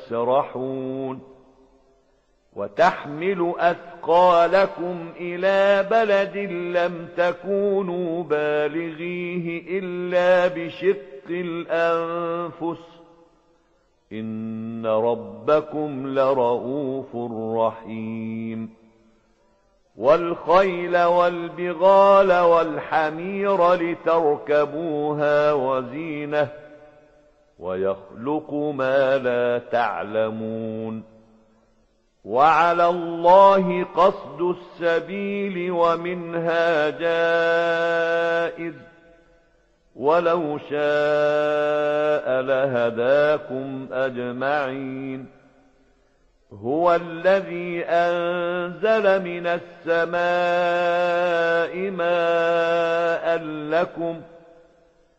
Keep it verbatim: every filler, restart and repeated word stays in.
يسرحون وتحمل أثقالكم إلى بلد لم تكونوا بالغيه إلا بشق الأنفس إن ربكم لرؤوف رحيم والخيل والبغال والحمير لتركبوها وزينة ويخلق ما لا تعلمون وعلى الله قصد السبيل ومنها جائر ولو شاء لهداكم أجمعين هو الذي أنزل من السماء ماء لكم